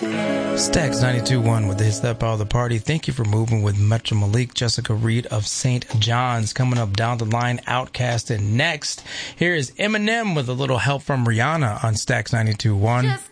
Stax 92.1 with the hits that power the party. Thank you for moving with Metro Malik, Jessica Reed of St. John's. Coming up down the line, Outkast. And next, here is Eminem with a little help from Rihanna on Stax 92.1.